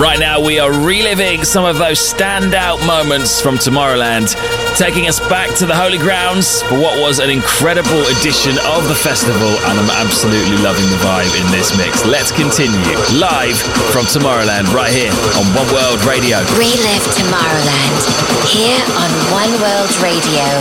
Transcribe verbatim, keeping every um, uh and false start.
Right now we are reliving some of those standout moments from Tomorrowland, taking us back to the holy grounds for what was an incredible edition of the festival, and I'm absolutely loving the vibe in this mix. Let's continue live from Tomorrowland right here on One World Radio. Relive Tomorrowland here on One World Radio.